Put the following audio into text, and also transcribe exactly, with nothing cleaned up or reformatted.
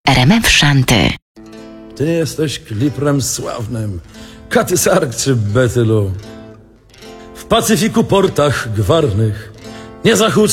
R M F Szanty. Ty jesteś kliprem sławnym, Katy Sark czy Betylu. W Pacyfiku portach gwarnych nie zachód